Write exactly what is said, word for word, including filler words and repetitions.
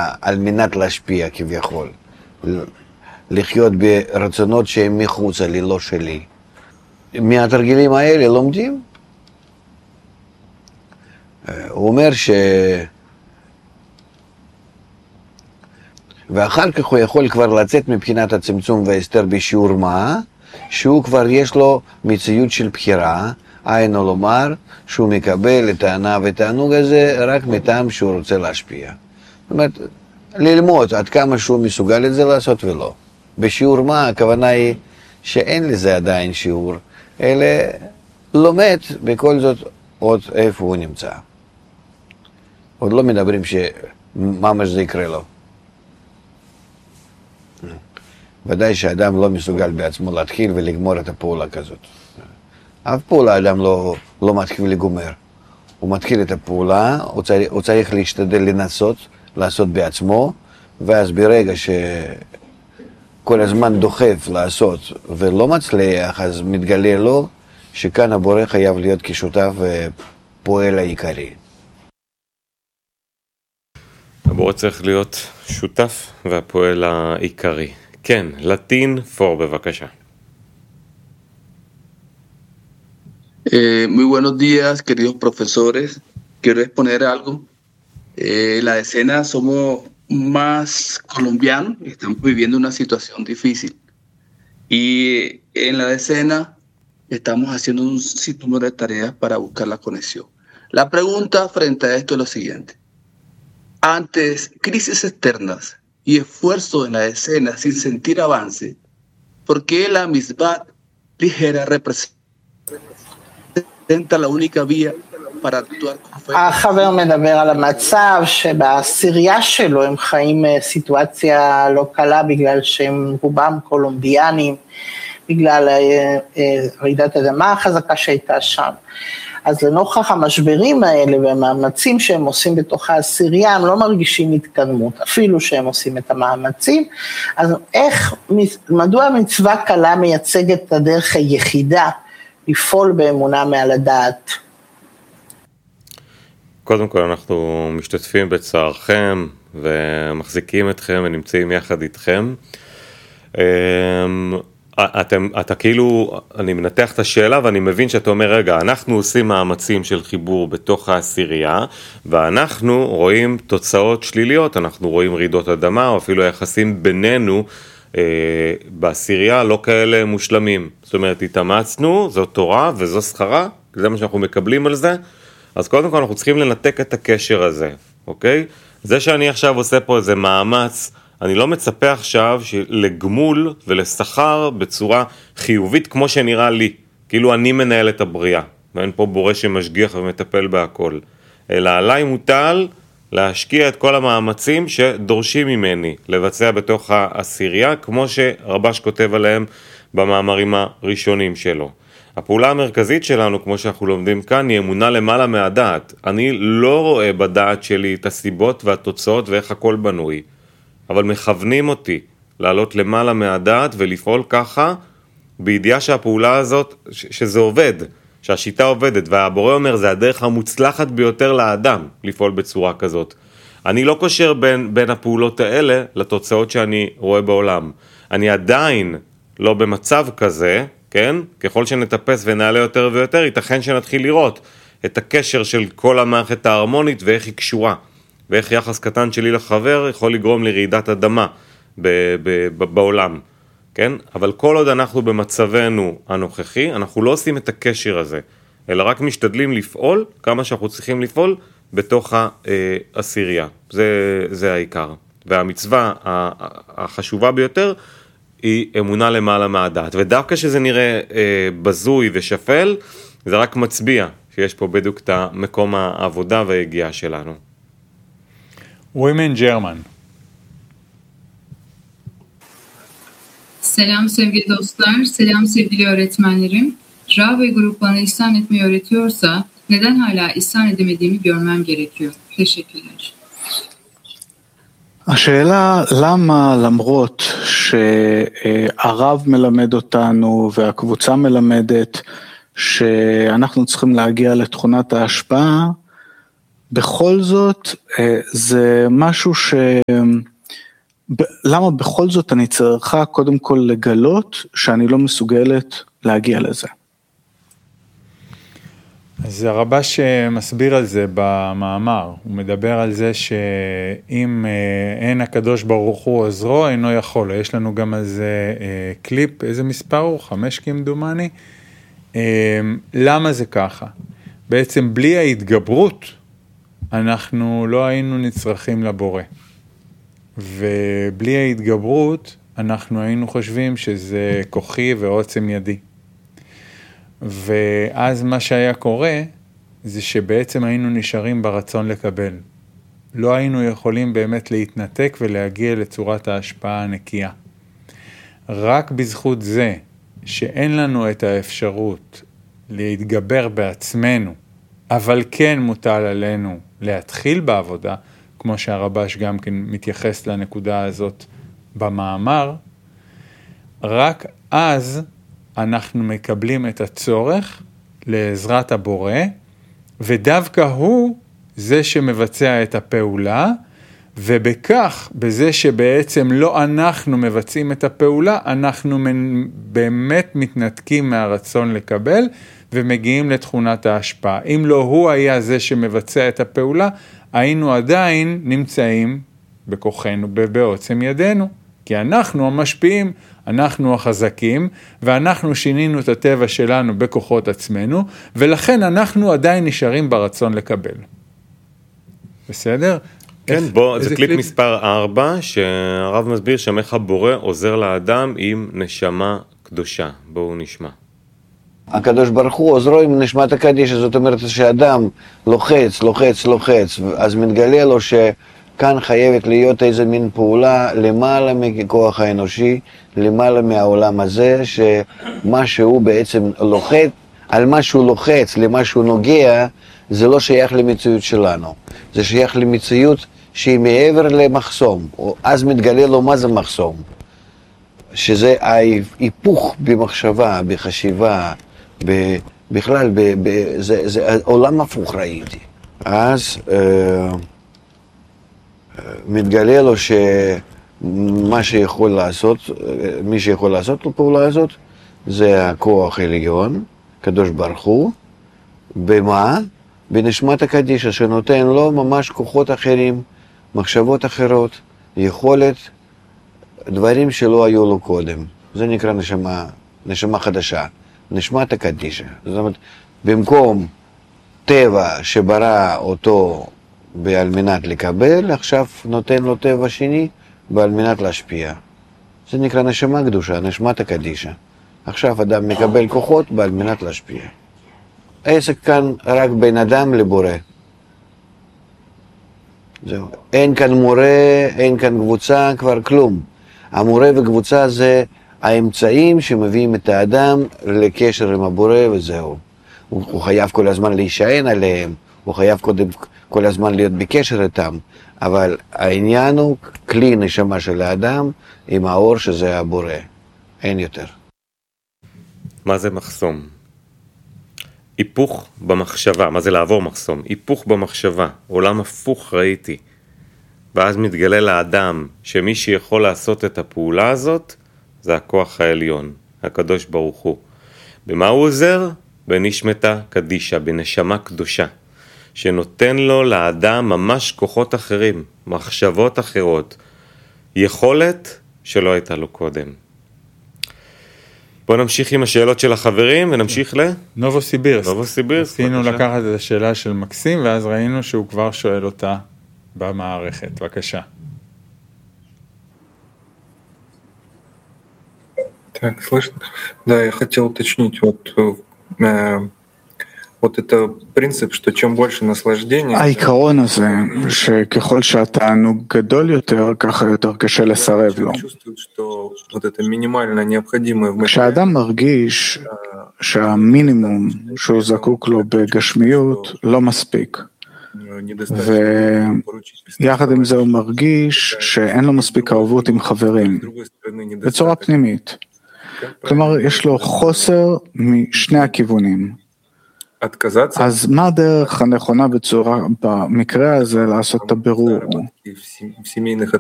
על מנת להשפיע כביכול. לחיות ברצונות שהם מחוצה לי, לא שלי. מהתרגילים האלה לומדים. הוא אומר ש... ואחר כך הוא יכול כבר לצאת מבחינת הצמצום וההסתר בשיעור מה, שהוא כבר יש לו מציאות של בחירה, היינו לומר שהוא מקבל את הענה ותענוג הזה רק מטעם שהוא רוצה להשפיע. זאת אומרת, ללמוד עד כמה שהוא מסוגל את זה לעשות ולא. בשיעור מה, הכוונה היא שאין לזה עדיין שיעור, אלא לומד בכל זאת עוד איפה הוא נמצא. עוד לא מדברים שמה זה יקרה לו. ודאי שהאדם לא מסוגל בעצמו להתחיל ולגמור את הפעולה כזאת. אף פעולה האדם לא, לא מתחיל ולגומר. הוא מתחיל את הפעולה, הוא צריך, הוא צריך להשתדל לנסות, לעשות בעצמו, ואז ברגע שכל הזמן דוחף לעשות ולא מצליח, אז מתגלה לו שכאן הבורא חייב להיות כשותף ופועל העיקרי. הבורא צריך להיות שותף והפועל העיקרי. כן, לטין פור בבקשה. Eh, muy buenos días, queridos profesores. Quiero exponer algo. Eh, la decena somos más colombianos, estamos viviendo una situación difícil. Y en la decena estamos haciendo un sinnúmero de tareas para buscar la conexión. La pregunta frente a esto es lo siguiente. Antes crisis externas y esfuerzo en la decena sin sentir avance, ¿por qué la misbah ligera representa la única vía para actuar con fe? החבר מדבר על המצב שבעשירייה שלו הם חיים סיטואציה לא קלה בגלל שהם רובם קולומביאנים, בגלל רעידת אדמה החזקה שהייתה שם. אז לנוכח המשברים האלה והמאמצים שהם עושים בתוך העשירייה, הם לא מרגישים התקדמות, אפילו שהם עושים את המאמצים. אז איך, מדוע המצווה קלה מייצגת את הדרך היחידה לפעול באמונה מעל הדעת? קודם כל אנחנו משתתפים בצערכם ומחזיקים אתכם ונמצאים יחד איתכם. אתם, אתה כאילו, אני מנתח את השאלה ואני מבין שאתה אומר, רגע, אנחנו עושים מאמצים של חיבור בתוך העשירייה, ואנחנו רואים תוצאות שליליות, אנחנו רואים רעידות אדמה, או אפילו היחסים בינינו אה, בעשירייה לא כאלה מושלמים. זאת אומרת, התאמצנו, זו תורה וזו שכרה, זה מה שאנחנו מקבלים על זה, אז קודם כל אנחנו צריכים לנתק את הקשר הזה, אוקיי? זה שאני עכשיו עושה פה איזה מאמץ, אני לא מצפה עכשיו לגמול ולשכר בצורה חיובית כמו שנראה לי, כאילו אני מנהל את הבריאה, ואין פה בורא שמשגיח ומטפל בהכל, אלא עליי מוטל להשקיע את כל המאמצים שדורשים ממני, לבצע בתוך העשירייה, כמו שרבש כותב עליהם במאמרים הראשונים שלו. הפעולה המרכזית שלנו, כמו שאנחנו לומדים כאן, היא אמונה למעלה מהדעת. אני לא רואה בדעת שלי את הסיבות והתוצאות ואיך הכל בנוי, אבל מכוונים אותי לעלות למעלה מהדעת ולפעול ככה, בידיעה שהפעולה הזאת, ש- שזה עובד, שהשיטה עובדת, והבורא אומר, זה הדרך המוצלחת ביותר לאדם לפעול בצורה כזאת. אני לא קושר בין, בין הפעולות האלה לתוצאות שאני רואה בעולם. אני עדיין לא במצב כזה, כן? ככל שנטפס ונעלה יותר ויותר, ייתכן שנתחיל לראות את הקשר של כל המערכת ההרמונית ואיך היא קשורה. ואיך יחס קטן שלי לחבר יכול לגרום לרעידת אדמה ב- ב- ב- בעולם, כן? אבל כל עוד אנחנו במצבנו הנוכחי, אנחנו לא עושים את הקשר הזה, אלא רק משתדלים לפעול כמה שאנחנו צריכים לפעול בתוך העשירייה. זה, זה העיקר. והמצווה החשובה ביותר היא אמונה למעלה מהדעת. ודווקא שזה נראה בזוי ושפל, זה רק מצביע שיש פה בדיוק את מקום העבודה וההגיעה שלנו. Women German. Selam sevgili dostlar, selam sevgili öğretmenlerim. Ra ve grup bana ihsan etmeyi öğretiyorsa neden hala ihsan edemediğimi görmem gerekiyor. Teşekkürler. השאלה למה למרות שהרב מלמד אותנו והקבוצה מלמדת שאנחנו צריכים להגיע לתכונת ההשפעה, בכל זאת זה משהו ש... למה בכל זאת אני צריכה קודם כל לגלות שאני לא מסוגלת להגיע לזה? אז הרבש מסביר על זה במאמר, הוא מדבר על זה שאם אין הקדוש ברוך הוא עוזרו, אינו יכול. יש לנו גם על זה קליפ, איזה מספר הוא? חמש כמדומני. למה זה ככה? בעצם בלי ההתגברות, אנחנו לא היינו נצרכים לבורא. ובלי ההתגברות, אנחנו היינו חושבים שזה כוחי ועוצם ידי. ואז מה שהיה קורה, זה שבעצם היינו נשארים ברצון לקבל. לא היינו יכולים באמת להתנתק ולהגיע לצורת ההשפעה הנקייה. רק בזכות זה, שאין לנו את האפשרות להתגבר בעצמנו, אבל כן מוטל עלינו להתחיל בעבודה, כמו שהרבש גם כן מתייחס לנקודה הזאת במאמר, רק אז אנחנו מקבלים את הצורך לעזרת הבורא, ודווקא הוא זה שמבצע את הפעולה, ובכך, בזה שבעצם לא אנחנו מבצעים את הפעולה, אנחנו באמת מתנתקים מהרצון לקבל, ומגיעים לתכונת ההשפעה. אם לא הוא היה זה שמבצע את הפעולה, היינו עדיין נמצאים בכוחנו, בעוצם ידינו. כי אנחנו המשפיעים, אנחנו החזקים, ואנחנו שינינו את הטבע שלנו בכוחות עצמנו, ולכן אנחנו עדיין נשארים ברצון לקבל. בסדר? כן, בוא, זה קליפ מספר ארבע, שהרב מסביר שמך בורא עוזר לאדם עם נשמה קדושה. בואו נשמע. הקדוש ברוך הוא עוזרו עם נשמת הקדישה, זאת אומרת שאדם לוחץ, לוחץ, לוחץ, אז מתגלה לו שכאן חייבת להיות איזה מין פעולה למעלה מכוח האנושי, למעלה מהעולם הזה, שמה שהוא בעצם לוחץ, על מה שהוא לוחץ, למה שהוא נוגע, זה לא שייך למציאות שלנו, זה שייך למציאות שהיא מעבר למחסום, אז מתגלה לו מה זה מחסום, שזה ההיפוך במחשבה, בחשיבה, בכלל, זה, זה עולם הפוך ראיתי. אז אה, מתגלה לו שמה שיכול לעשות, מי שיכול לעשות את הפעולה הזאת, זה הכוח העליון, קדוש ברוך הוא, במה? בנשמת הקדישה, שנותן לו ממש כוחות אחרים, מחשבות אחרות, יכולת, דברים שלא היו לו קודם. זה נקרא נשמה, נשמה חדשה. נשמת הקדישה. זאת אומרת, במקום טבע שברא אותו על מנת לקבל, עכשיו נותן לו טבע שני על מנת להשפיע. זה נקרא נשמה קדושה, נשמת הקדישה. עכשיו אדם מקבל כוחות על מנת להשפיע. העסק כאן רק בין אדם לבורא. זהו. אין כאן מורה, אין כאן קבוצה, כבר כלום. המורה וקבוצה זה האמצעים שמביאים את האדם לקשר עם הבורא וזהו. הוא, הוא חייב כל הזמן להישען עליהם, הוא חייב קודם, כל הזמן להיות בקשר איתם, אבל העניין הוא כלי נשמה של האדם עם האור שזה הבורא, אין יותר. מה זה מחסום? היפוך במחשבה, מה זה לעבור מחסום? היפוך במחשבה, עולם הפוך ראיתי. ואז מתגלה לאדם שמי שיכול לעשות את הפעולה הזאת, זה הכוח העליון, הקדוש ברוך הוא. במה הוא עוזר? בנשמתה קדישה, בנשמה קדושה, שנותן לו לאדם ממש כוחות אחרים, מחשבות אחרות, יכולת שלא הייתה לו קודם. בואו נמשיך עם השאלות של החברים ונמשיך ל... נובוסיבירסק. נובוסיבירסק. רצינו לקחת את השאלה של מקסים ואז ראינו שהוא כבר שואל אותה במערכת. בבקשה. Так, слышно? Да, я хотел уточнить, вот, э, вот это принцип, что чем больше наслаждения... העיקרון הזה, שככל שהתענוג גדול יותר, ככה יותר קשה לסרב לו. כשאדם מרגיש שהמינימום שהוא זקוק לו בגשמיות לא מספיק, ויחד עם זה הוא מרגיש שאין לו מספיק ערבות עם חברים, בצורה פנימית. כלומר, יש לו חוסר משני הכיוונים. אז מה הדרך הנכונה בצורה, במקרה הזה, לעשות את הבירור?